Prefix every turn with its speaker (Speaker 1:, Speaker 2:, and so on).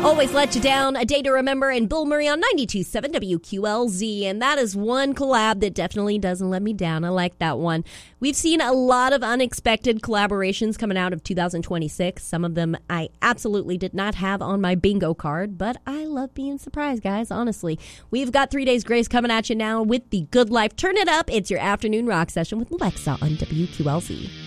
Speaker 1: Always Let You Down, A Day to Remember, and Bill Murray on 92.7 WQLZ. And that is one collab that definitely doesn't let me down. I like that one. We've seen a lot of unexpected collaborations coming out of 2026. Some of them I absolutely did not have on my bingo card, but I love being surprised, guys, honestly. We've got 3 Days Grace coming at you now with The Good Life. Turn it up. It's your afternoon rock session with Alexa on WQLZ.